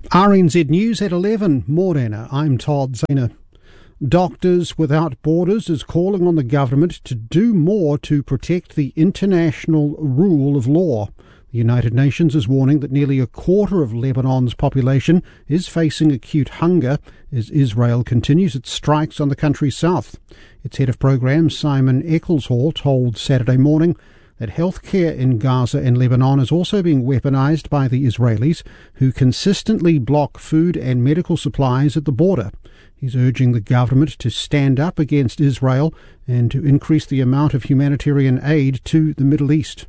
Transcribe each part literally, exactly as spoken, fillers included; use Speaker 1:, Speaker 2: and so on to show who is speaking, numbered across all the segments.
Speaker 1: R N Z News at eleven. Morena, I'm Todd Zahner. Doctors Without Borders is calling on the government to do more to protect the international rule of law. The United Nations is warning that nearly a quarter of Lebanon's population is facing acute hunger as Israel continues its strikes on the country's south. Its head of programme, Simon Eccleshall, told Saturday morning that healthcare in Gaza and Lebanon is also being weaponized by the Israelis, who consistently block food and medical supplies at the border. He's urging the government to stand up against Israel and to increase the amount of humanitarian aid to the Middle East.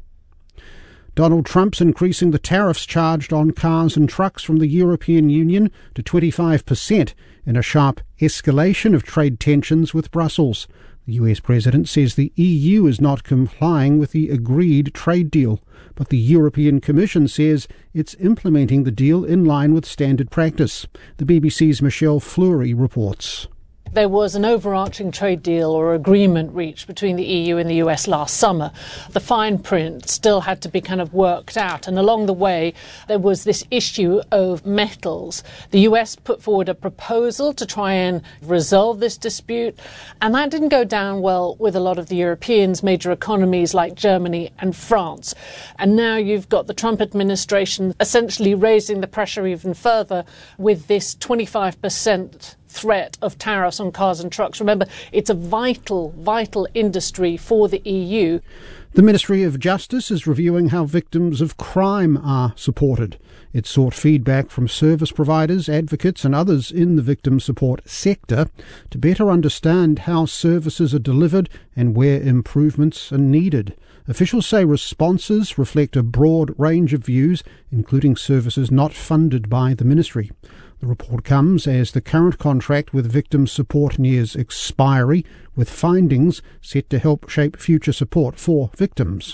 Speaker 1: Donald Trump's increasing the tariffs charged on cars and trucks from the European Union to twenty-five percent in a sharp escalation of trade tensions with Brussels. The U S president says the E U is not complying with the agreed trade deal, but the European Commission says it's implementing the deal in line with standard practice. The B B C's Michelle Fleury reports.
Speaker 2: There was an overarching trade deal or agreement reached between the E U and the U S last summer. The fine print still had to be kind of worked out, and along the way there was this issue of metals. The U S put forward a proposal to try and resolve this dispute, and that didn't go down well with a lot of the Europeans, major economies like Germany and France. And now you've got the Trump administration essentially raising the pressure even further with this twenty-five percent threat of tariffs on cars and trucks. Remember, it's a vital, vital industry for the E U.
Speaker 1: The Ministry of Justice is reviewing how victims of crime are supported. It sought feedback from service providers, advocates and others in the victim support sector to better understand how services are delivered and where improvements are needed. Officials say responses reflect a broad range of views, including services not funded by the ministry. The report comes as the current contract with victim support nears expiry, with findings set to help shape future support for victims.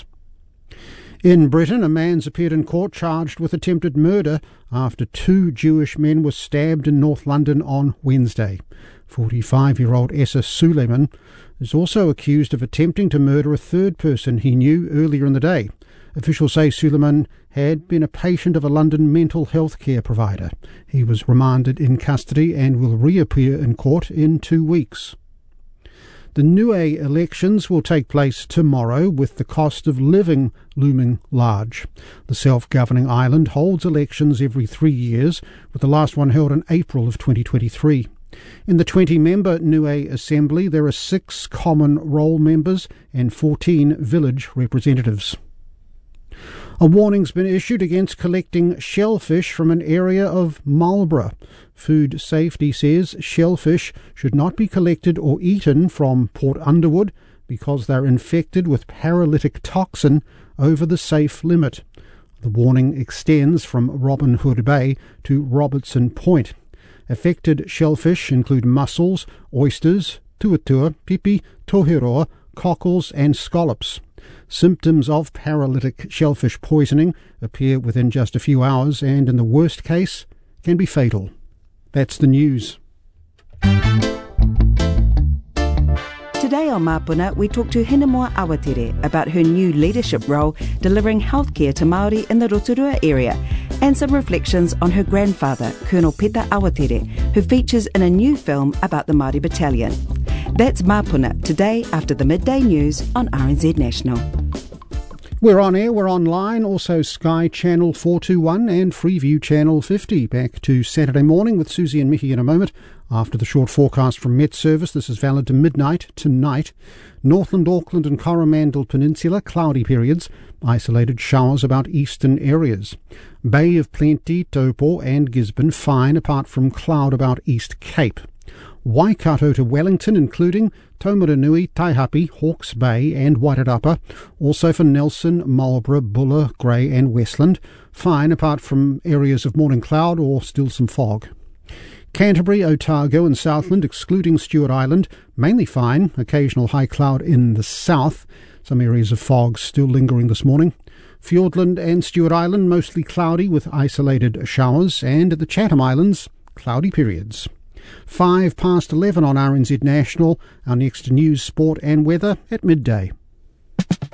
Speaker 1: In Britain, a man's appeared in court charged with attempted murder after two Jewish men were stabbed in North London on Wednesday. forty-five-year-old Essa Suleiman is also accused of attempting to murder a third person he knew earlier in the day. Officials say Suleiman had been a patient of a London mental health care provider. He was remanded in custody and will reappear in court in two weeks. The Niue elections will take place tomorrow, with the cost of living looming large. The self-governing island holds elections every three years, with the last one held in April of twenty twenty-three. In the twenty-member Niue Assembly, there are six common role members and fourteen village representatives. A warning's been issued against collecting shellfish from an area of Marlborough. Food Safety says shellfish should not be collected or eaten from Port Underwood because they're infected with paralytic toxin over the safe limit. The warning extends from Robin Hood Bay to Robertson Point. Affected shellfish include mussels, oysters, tuatua, pipi, tohiroa, cockles and scallops. Symptoms of paralytic shellfish poisoning appear within just a few hours and, in the worst case, can be fatal. That's the news.
Speaker 3: Today on Mapuna, we talk to Hinemoa Awatire about her new leadership role delivering healthcare to Māori in the Rotorua area, and some reflections on her grandfather, Colonel Peter Awatire, who features in a new film about the Māori Battalion. That's Mapuna, today after the midday news on R N Z National.
Speaker 1: We're on air, we're online, also Sky Channel four twenty-one and Freeview Channel fifty. Back to Saturday morning with Susie and Mickey in a moment. After the short forecast from Met Service, this is valid to midnight tonight. Northland, Auckland and Coromandel Peninsula, cloudy periods. Isolated showers about eastern areas. Bay of Plenty, Taupo and Gisborne, fine apart from cloud about East Cape. Waikato to Wellington, including Taumaranui, Taihape, Hawke's Bay and Wairarapa. Also for Nelson, Marlborough, Buller, Grey and Westland. Fine apart from areas of morning cloud or still some fog. Canterbury, Otago and Southland, excluding Stewart Island, mainly fine, occasional high cloud in the south. Some areas of fog still lingering this morning. Fiordland and Stewart Island, mostly cloudy with isolated showers. And at the Chatham Islands, cloudy periods. Five past eleven on R N Z National. Our next news, sport and weather at midday.